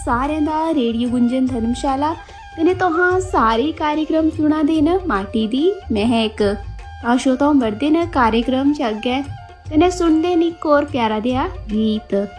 सारिਆਂ ਦਾ radio Gunjan धर्मशाला कने तुहां सारे कार्यक्रम सुना दे न माटी दी महक। आशो तो बढ़दे न कार्यक्रम च अग्गै कने सुनदे न इक होर प्यारा देआ गीत।